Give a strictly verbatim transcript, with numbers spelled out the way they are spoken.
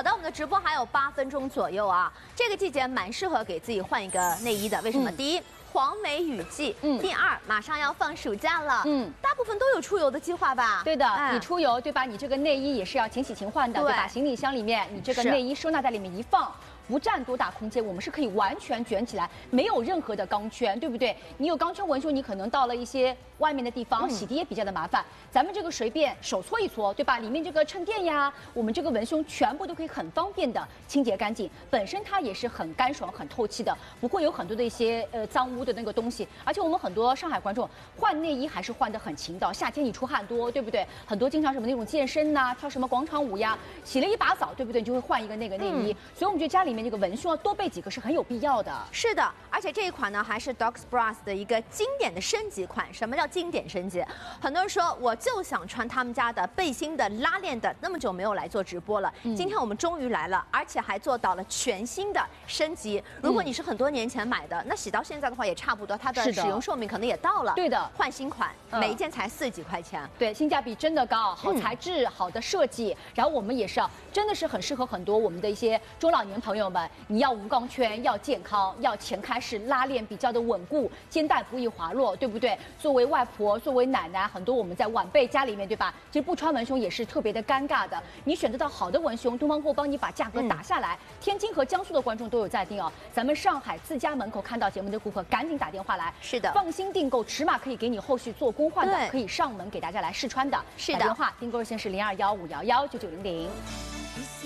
的，我们的直播还有八分钟左右啊，这个季节蛮适合给自己换一个内衣的。为什么？嗯、第一，黄梅雨季；嗯，第二，马上要放暑假了，嗯，大部分都有出游的计划吧？ 对的，哎、你出游对吧？你这个内衣也是要勤洗勤换的， 对, 对吧？行李箱里面你这个内衣收纳在里面一放。 不占多大空间，我们是可以完全卷起来，没有任何的钢圈，对不对？你有钢圈文胸，你可能到了一些外面的地方，洗涤也比较的麻烦。咱们这个随便手搓一搓，对吧？里面这个衬垫呀，我们这个文胸全部都可以很方便的清洁干净。本身它也是很干爽、很透气的，不会有很多的一些呃脏污的那个东西。而且我们很多上海观众换内衣还是换得很勤的，夏天你出汗多，对不对？很多经常什么那种健身呐、啊，跳什么广场舞呀，洗了一把澡，对不对？你就会换一个那个内衣。嗯、所以我们觉得家里面 这个文胸要多备几个是很有必要的。 是的，而且这一款呢还是 Docs Bras 的一个经典的升级款。什么叫经典升级？很多人说我就想穿他们家的背心的拉链的，那么久没有来做直播了，嗯、今天我们终于来了，而且还做到了全新的升级。如果你是很多年前买的，嗯、那洗到现在的话也差不多，它的使用寿命可能也到了。 对的， 换新款，嗯、每一件才四十几块钱。 对，性价比真的高，好材质，嗯、好的设计。然后我们也是啊，真的是很适合很多我们的一些中老年朋友们。 你要无钢圈，要健康，要前开式拉链比较的稳固，肩带不易滑落，对不对？作为外婆，作为奶奶，很多我们在晚辈家里面，对吧？其实不穿文胸也是特别的尴尬的。你选择到好的文胸，东方购帮你把价格打下来。嗯、天津和江苏的观众都有在订哦。咱们上海自家门口看到节目的顾客，赶紧打电话来。 是的， 放心订购，尺码可以给你后续做更换的，可以上门给大家来试穿的。 是的， 打电话订购热线是零二幺五幺幺九九零零。